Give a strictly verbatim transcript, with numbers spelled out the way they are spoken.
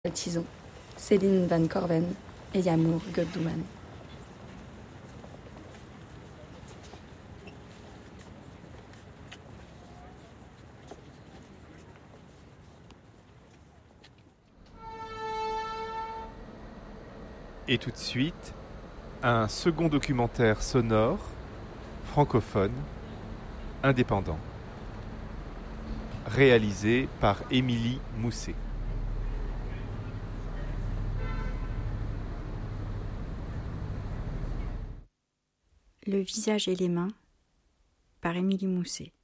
Tison, Céline Van Corven et Yamour Godouman. Et tout de suite, un second documentaire sonore, francophone, indépendant, réalisé par Émilie Mousset. Le visage et les mains par Émilie Mousset.